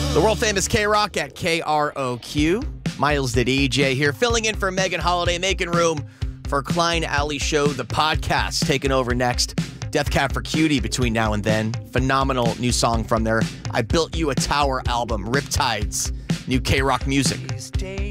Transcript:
The world-famous K-Rock at KROQ. Miles the DJ here, filling in for Megan Holiday, making room for Klein Alley Show, the podcast, taking over next. Death Cab for Cutie between now and then. Phenomenal new song from their I Built You a Tower album, Riptides. New K-Rock music.